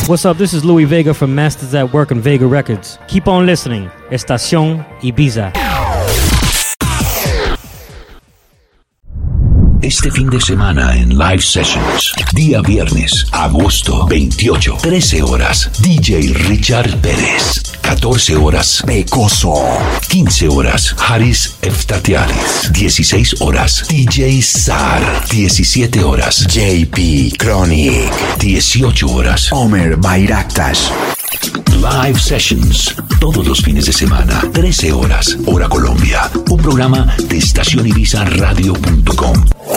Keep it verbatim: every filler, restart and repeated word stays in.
What's up? This is Louis Vega from Masters at Work and Vega Records. Keep on listening. Estación Ibiza. Este fin de semana en Live Sessions, día viernes, agosto veintiocho, trece horas, D J Richard Pérez, catorce horas, Pecoso, quince horas, Haris Eftatialis, dieciséis horas, D J Sar, diecisiete horas, J P Chronic, dieciocho horas, Omer Bayraktas. Live Sessions, todos los fines de semana, trece horas, hora Colombia. Un programa de estación ibiza radio punto com.